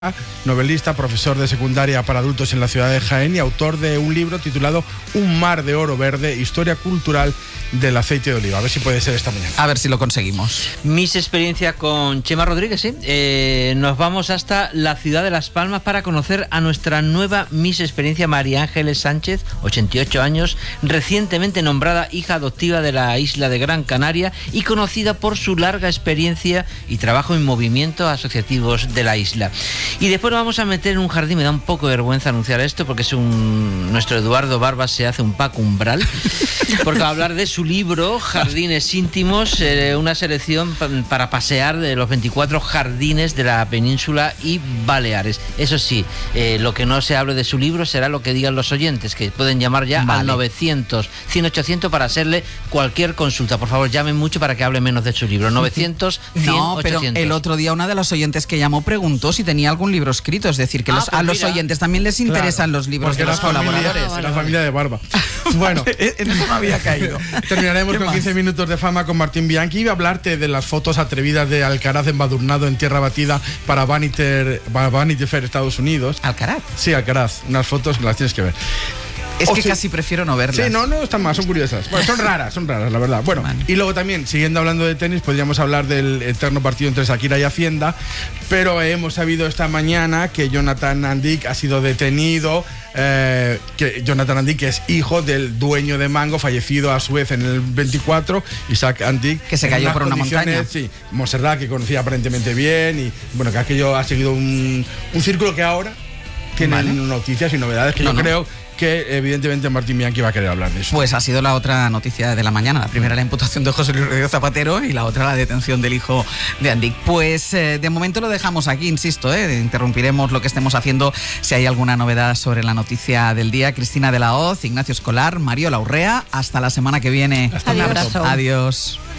Novelista, profesor de secundaria para adultos en la ciudad de Jaén y autor de un libro titulado Un mar de oro verde, historia cultural del aceite de oliva. A ver si puede ser esta mañana. A ver si lo conseguimos. Mis experiencias con Chema Rodríguez, ¿sí? Nos vamos hasta la ciudad de Las Palmas para conocer a nuestra nueva Miss Experiencia, María Ángeles Sánchez, 88 años, recientemente nombrada hija adoptiva de la isla de Gran Canaria y conocida por su larga experiencia y trabajo en movimientos asociativos de la isla. Y después nos vamos a meter en un jardín, me da un poco de vergüenza anunciar esto porque nuestro Eduardo Barbas se hace un Paco Umbral, porque va a hablar de su libro Jardines Íntimos, una selección para pasear de los 24 jardines de la península y Baleares. Eso sí, lo que no se hable de su libro será lo que digan los oyentes, que pueden llamar ya al 900 100 800 para hacerle cualquier consulta. Por favor, llamen mucho para que hable menos de su libro. 900 100 No, 800. pero el otro día una de las oyentes que llamó preguntó si tenía algún libro escrito, es decir, que a los oyentes también les interesan los libros de los colaboradores. La familia de Barba. Bueno, en eso no había caído. Terminaremos con 15 minutos de fama con Martín Bianchi. Iba a hablarte de las fotos atrevidas de Alcaraz embadurnado en tierra batida para Vanity Fair Estados Unidos. ¿Alcaraz? Sí, Alcaraz. Unas fotos que las tienes que ver. Es que casi prefiero no verlas. Sí, no están mal, son curiosas. Bueno, son raras, la verdad. Bueno, y luego también, siguiendo hablando de tenis, podríamos hablar del eterno partido entre Shakira y Hacienda, pero hemos sabido esta mañana que Jonathan Andic ha sido detenido, que Jonathan Andic es hijo del dueño de Mango, fallecido a su vez en el 24, Isaac Andic. Que se cayó por una montaña. Sí, Montserrat, que conocía aparentemente bien, y bueno, que aquello ha seguido un círculo que ahora tiene noticias y novedades que yo creo que evidentemente Martín Bianchi va a querer hablar de eso. Pues ha sido la otra noticia de la mañana. La primera, la imputación de José Luis Rodríguez Zapatero, y la otra, la detención del hijo de Andic. Pues de momento lo dejamos aquí, insisto, interrumpiremos lo que estemos haciendo si hay alguna novedad sobre la noticia del día. Cristina de la Hoz, Ignacio Escolar, Mariola Urrea, hasta la semana que viene. Hasta un abrazo. Adiós.